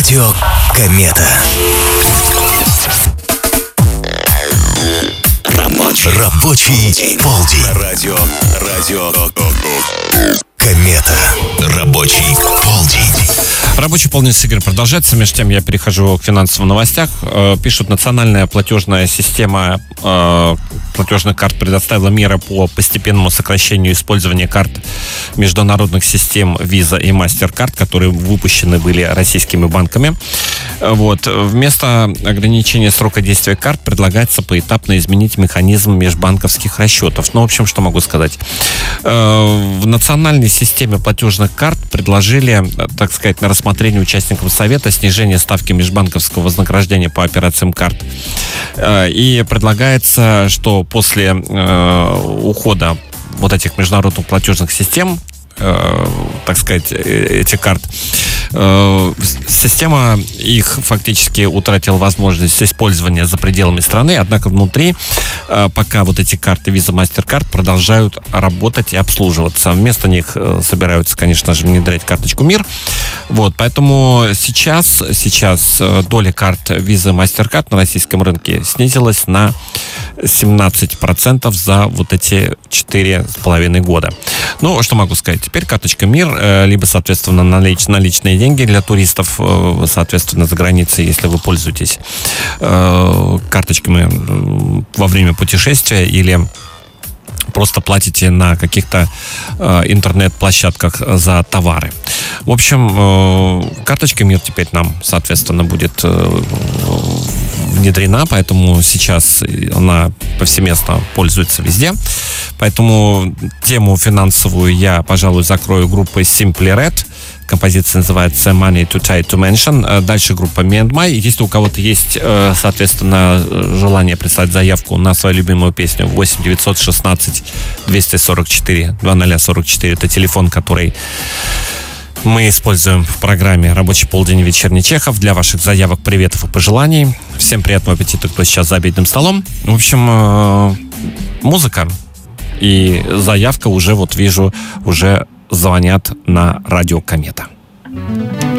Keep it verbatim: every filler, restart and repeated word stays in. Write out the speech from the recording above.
Радио Комета. Рабочий, Рабочий полдень. Радио, радио Комета. Рабочий полдень. Рабочий полдень с Игорем продолжается. Между тем я перехожу к финансовым новостях. Пишут, национальная платежная система платежных карт предоставила меры по постепенному сокращению использования карт международных систем Visa и MasterCard, которые выпущены были российскими банками. Вот. Вместо ограничения срока действия карт предлагается поэтапно изменить механизм межбанковских расчетов. Ну, в общем, что могу сказать. В национальной системе платежных карт предложили, так сказать, на рассмотрение участникам совета снижение ставки межбанковского вознаграждения по операциям карт. И предлагается, что после э, ухода вот этих международных платежных систем, э, так сказать, этих карт, э, система их фактически утратила возможность использования за пределами страны, однако внутри э, пока вот эти карты Visa, MasterCard продолжают работать и обслуживаться. Вместо них э, собираются, конечно же, внедрять карточку МИР. Вот, поэтому сейчас, сейчас доля карт Visa, MasterCard на российском рынке снизилась на семнадцать процентов за вот эти четыре с половиной года. Ну, что могу сказать? Теперь карточка МИР, либо, соответственно, налич, наличные деньги для туристов, соответственно, за границей, если вы пользуетесь карточками во время путешествия или просто платите на каких-то э, интернет-площадках за товары. В общем, э, карточка МИР теперь нам, соответственно, будет э, внедрена, поэтому сейчас она повсеместно пользуется везде. Поэтому тему финансовую я, пожалуй, закрою группой Simply Red. Композиция называется Money Too Tight to Mention. Дальше группа Me and My. Если у кого-то есть, соответственно, желание прислать заявку на свою любимую песню, восемь девятьсот шестнадцать двести сорок четыре двадцать сорок четыре. Это телефон, который мы используем в программе «Рабочий полдень. Вечерний Чехов» для ваших заявок, приветов и пожеланий. Всем приятного аппетита, кто сейчас за обеденным столом. В общем, музыка и заявка уже, вот вижу, уже звонят на радио Комета.